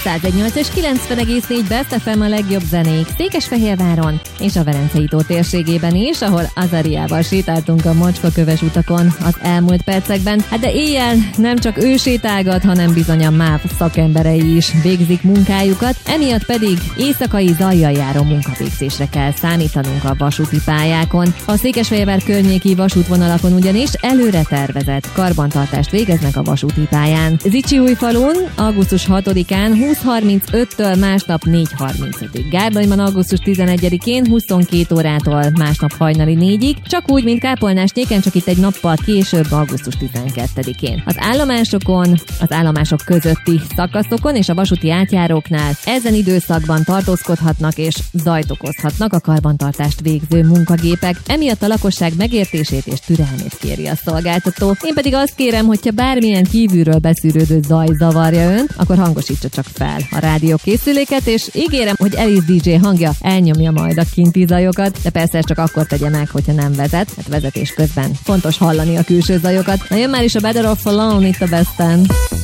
118 és 90,4 Best FM a legjobb zenék Székesfehérváron és a Velencei tó térségében is, ahol Azariával sétáltunk a macskaköves utakon az elmúlt percekben. Hát de éjjel nem csak ő sétálgat, hanem bizony a MÁV szakemberei is végzik munkájukat, emiatt pedig éjszakai zajjal járó munkavégzésre kell számítanunk a vasúti pályákon. A Székesfehérvár környéki vasútvonalakon ugyanis előre tervezett karbantartást végeznek a vasúti pályán. Zichyújfalun augusztus 6-án 20:35-től másnap 4:35-ig. Gárdonyban augusztus 11-én 22 órától másnap hajnali 4-ig, csak úgy, mint Kápolnásnyéken, csak itt egy nappal később augusztus 12-én. Az állomásokon, az állomások közötti szakaszokon és a vasúti átjáróknál ezen időszakban tartózkodhatnak és zajt okozhatnak a karbantartást végző munkagépek. Emiatt a lakosság megértését és türelmét kéri a szolgáltató. Én pedig azt kérem, hogyha bármilyen kívülről beszűrődő zaj zavarja önt, akkor hangosítsa csak fel a rádiókészüléket, és ígérem, hogy Alice DJ hangja elnyomja majd a kinti zajokat, de persze csak akkor tegye meg, hogyha nem vezet, hát vezetés közben fontos hallani a külső zajokat. Na jön már is a Better Off Alone itt a Besten.